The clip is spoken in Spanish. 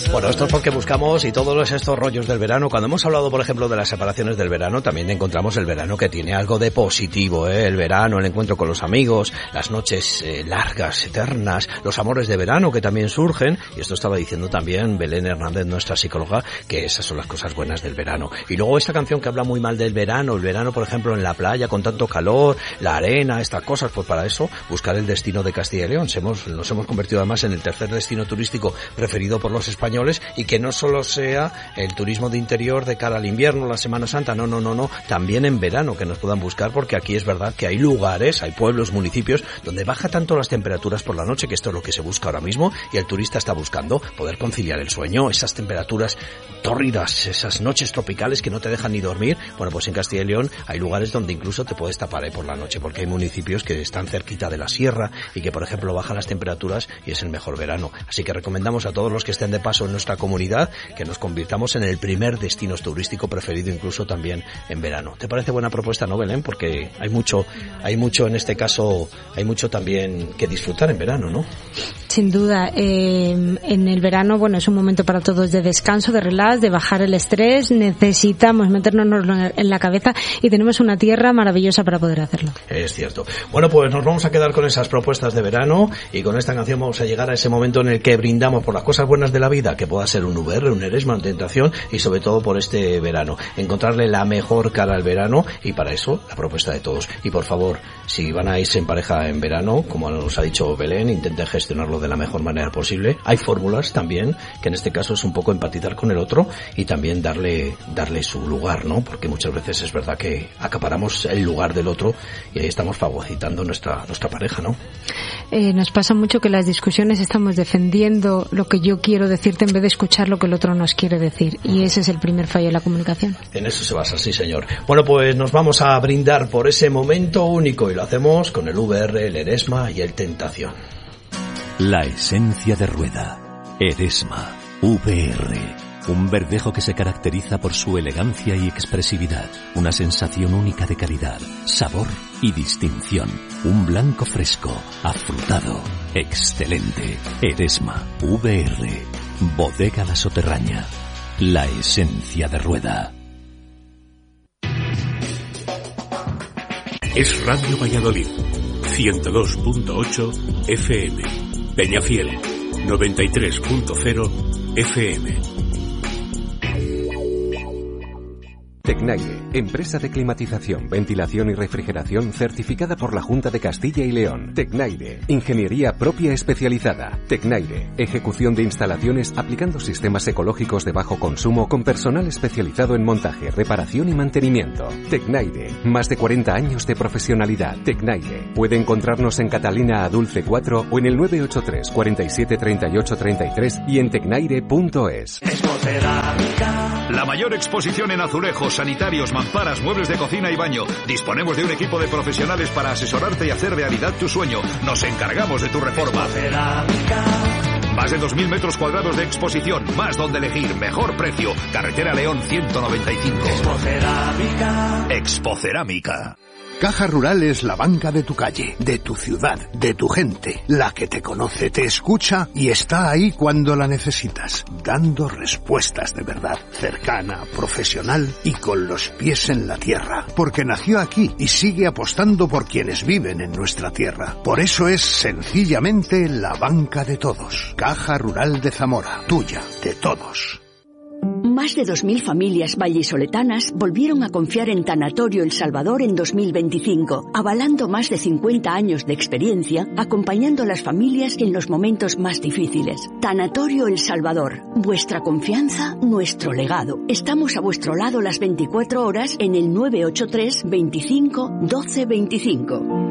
Bueno, esto es porque buscamos y todos estos rollos del verano. Cuando hemos hablado, por ejemplo, de las separaciones del verano, también encontramos el verano que tiene algo de positivo, ¿eh? El verano, el encuentro con los amigos, las noches largas, eternas, los amores de verano que también surgen. Y esto estaba diciendo también Belén Hernández, nuestra psicóloga, que esas son las cosas buenas del verano. Y luego esta canción que habla muy mal del verano, el verano, por ejemplo, en la playa con tanto calor, la arena, estas cosas, pues para eso buscar el destino de Castilla y León. Nos hemos convertido además en el tercer destino turístico preferido por los españoles, y que no solo sea el turismo de interior de cara al invierno, la Semana Santa, no, también en verano que nos puedan buscar, porque aquí es verdad que hay lugares, hay pueblos, municipios donde baja tanto las temperaturas por la noche, que esto es lo que se busca ahora mismo, y el turista está buscando poder conciliar el sueño, esas temperaturas tórridas, esas noches tropicales que no te dejan ni dormir. Bueno, pues en Castilla y León hay lugares donde incluso te puedes tapar por la noche, porque hay municipios que están cerquita de la sierra y que, por ejemplo, bajan las temperaturas y es el mejor verano. Así que recomendamos a todos los que estén de paso en nuestra comunidad que nos convirtamos en el primer destino turístico preferido, incluso también en verano. ¿Te parece buena propuesta, no, Belén? Porque hay mucho en este caso, hay mucho también que disfrutar en verano, ¿no? Sin duda, en el verano, bueno, es un momento para todos de descanso, de relax, de bajar el estrés. Necesitamos meternos en la cabeza y tenemos una tierra maravillosa para poder hacerlo. Es cierto. Bueno, pues nos vamos a quedar con esas propuestas de verano, y con esta canción vamos a llegar a ese momento en el que brindamos por las cosas buenas de la vida, que pueda ser un VR, un Eresma, una tentación, y sobre todo por este verano. Encontrarle la mejor cara al verano, y para eso la propuesta de todos. Y por favor, si van a irse en pareja en verano, como nos ha dicho Belén, intenten gestionarlo de la mejor manera posible. Hay fórmulas también, que en este caso es un poco empatizar con el otro y también darle su lugar, ¿no? Porque muchas veces es verdad que acaparamos el lugar del otro y ahí estamos fagocitando nuestra pareja, ¿no? Nos pasa mucho que en las discusiones estamos defendiendo lo que yo quiero decirte en vez de escuchar lo que el otro nos quiere decir, y ese es el primer fallo de la comunicación. En eso se basa, sí señor. Bueno, pues nos vamos a brindar por ese momento único, y lo hacemos con el VR, el Eresma y el Tentación. La esencia de Rueda. Eresma VR. Un verdejo que se caracteriza por su elegancia y expresividad. Una sensación única de calidad, sabor y distinción. Un blanco fresco, afrutado, excelente. Eresma VR. Bodega La Soterraña. La esencia de Rueda. Es Radio Valladolid, 102.8 FM. Peñafiel, 93.0 FM. Tecnaire, empresa de climatización, ventilación y refrigeración certificada por la Junta de Castilla y León. Tecnaire, ingeniería propia especializada. Tecnaire, ejecución de instalaciones aplicando sistemas ecológicos de bajo consumo con personal especializado en montaje, reparación y mantenimiento. Tecnaire, más de 40 años de profesionalidad. Tecnaire, puede encontrarnos en Catalina a Dulce 4 o en el 983 47 38 33 y en tecnaire.es. La mayor exposición en azulejos, sanitarios, mamparas, muebles de cocina y baño. Disponemos de un equipo de profesionales para asesorarte y hacer realidad tu sueño. Nos encargamos de tu reforma. Más de 2.000 metros cuadrados de exposición, más donde elegir, mejor precio. Carretera León 195. Expocerámica. Caja Rural es la banca de tu calle, de tu ciudad, de tu gente, la que te conoce, te escucha y está ahí cuando la necesitas, dando respuestas de verdad, cercana, profesional y con los pies en la tierra, porque nació aquí y sigue apostando por quienes viven en nuestra tierra. Por eso es sencillamente la banca de todos. Caja Rural de Zamora, tuya, de todos. Más de 2.000 familias vallisoletanas volvieron a confiar en Tanatorio El Salvador en 2025, avalando más de 50 años de experiencia, acompañando a las familias en los momentos más difíciles. Tanatorio El Salvador, vuestra confianza, nuestro legado. Estamos a vuestro lado las 24 horas en el 983 25 12 25.